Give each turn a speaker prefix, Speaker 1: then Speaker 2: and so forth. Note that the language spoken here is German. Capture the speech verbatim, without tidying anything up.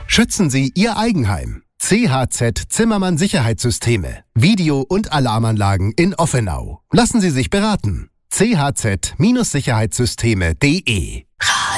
Speaker 1: Schützen Sie Ihr Eigenheim. C H Z Zimmermann Sicherheitssysteme. Video- und Alarmanlagen in Offenau. Lassen Sie sich beraten. c h z Sicherheitssysteme punkt de